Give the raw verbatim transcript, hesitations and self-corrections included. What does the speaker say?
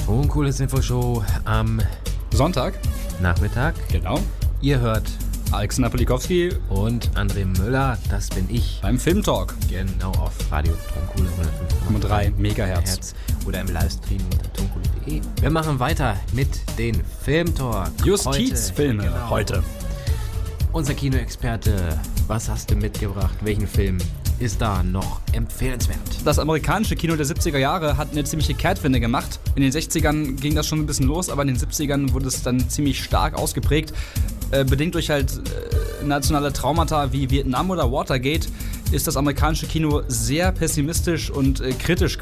Toncooles Infoshow am Sonntag. Nachmittag. Genau. Ihr hört Alexander Polikowski und André Müller, das bin ich. Beim Filmtalk. Genau, auf Radio Tonkohle hundertfünf Komma drei Megahertz. Oder im Livestream unter tonkohle punkt de. Wir machen weiter mit den Filmtalk. Justizfilme heute. Genau. heute. Unser Kinoexperte, was hast du mitgebracht? Welchen Film ist da noch empfehlenswert? Das amerikanische Kino der siebziger Jahre hat eine ziemliche Kehrtwende gemacht. In den sechzigern ging das schon ein bisschen los, aber in den siebzigern wurde es dann ziemlich stark ausgeprägt. Äh, bedingt durch halt äh, nationale Traumata wie Vietnam oder Watergate ist das amerikanische Kino sehr pessimistisch und äh, kritisch